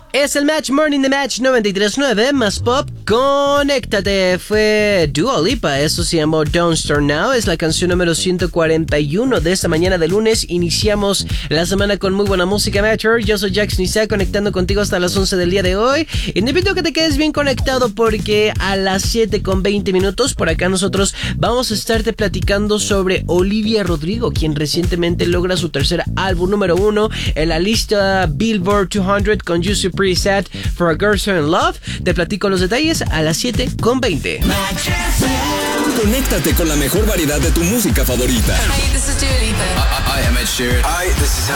Es el Match Morning de Match 93.9, más pop, conéctate. Fue Dua Lipa, eso se llamó Don't Start Now. Es la canción número 141 de esta mañana de lunes. Iniciamos la semana con muy buena música, Matcher. Yo soy Jax Nizak, conectando contigo hasta las 11 del día de hoy. Y te invito a que te quedes bien conectado porque a las 7:20 por acá nosotros vamos a estarte platicando sobre Olivia Rodrigo, quien recientemente logra su tercer álbum número 1 en la lista Billboard 200 con You So Pretty Sad for a Girl So In Love. Te platico los detalles a las 7:20. Conéctate con la mejor variedad de tu música favorita. Hey, this is Dua Lipa. I am Ed Sheeran. Hi, this is